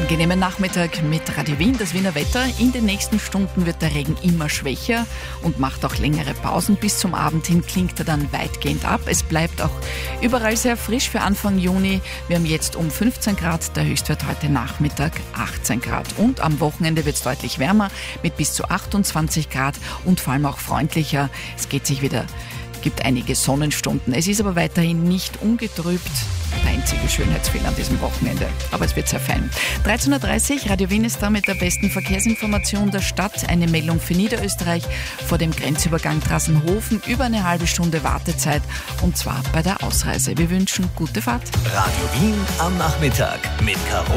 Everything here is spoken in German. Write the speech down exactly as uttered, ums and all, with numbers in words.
Angenehmen Nachmittag mit Radio Wien, das Wiener Wetter. In den nächsten Stunden wird der Regen immer schwächer und macht auch längere Pausen. Bis zum Abend hin klingt er dann weitgehend ab. Es bleibt auch überall sehr frisch für Anfang Juni. Wir haben jetzt um fünfzehn Grad, der Höchstwert heute Nachmittag achtzehn Grad. Und am Wochenende wird es deutlich wärmer mit bis zu achtundzwanzig Grad und vor allem auch freundlicher. Es geht sich wieder, gibt einige Sonnenstunden. Es ist aber weiterhin nicht ungetrübt. Der einzige Schönheitsfehler an diesem Wochenende. Aber es wird sehr fein. dreizehn Uhr dreißig, Radio Wien ist da mit der besten Verkehrsinformation der Stadt. Eine Meldung für Niederösterreich vor dem Grenzübergang Trassenhofen. Über eine halbe Stunde Wartezeit und zwar bei der Ausreise. Wir wünschen gute Fahrt. Radio Wien am Nachmittag mit Caro